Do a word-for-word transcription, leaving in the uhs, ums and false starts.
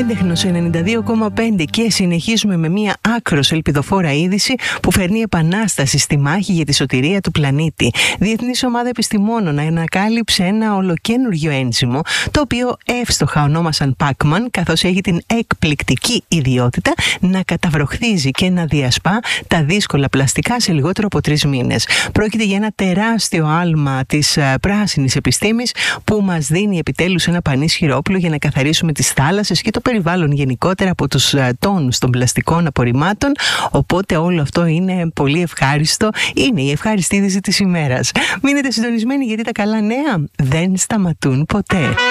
Έντεχνος ενενήντα δύο κόμμα πέντε και συνεχίζουμε με μια άκρως ελπιδοφόρα είδηση που φέρνει επανάσταση στη μάχη για τη σωτηρία του πλανήτη. Διεθνής ομάδα επιστημόνων ανακάλυψε ένα ολοκένουργιο ένζυμο, το οποίο εύστοχα ονόμασαν Pac-Man, καθώς έχει την εκπληκτική ιδιότητα να καταβροχθίζει και να διασπά τα δύσκολα πλαστικά σε λιγότερο από τρεις μήνες. Πρόκειται για ένα τεράστιο άλμα της πράσινης επιστήμης που μας δίνει επιτέλους ένα πανίσχυρο όπλο για να καθαρίσουμε τις θάλασσες και το περιβάλλον γενικότερα από τους τόνους των πλαστικών απορριμμάτων. Οπότε όλο αυτό είναι πολύ ευχάριστο. Είναι η ευχάριστη είδηση της ημέρας. Μείνετε συντονισμένοι, γιατί τα καλά νέα δεν σταματούν ποτέ.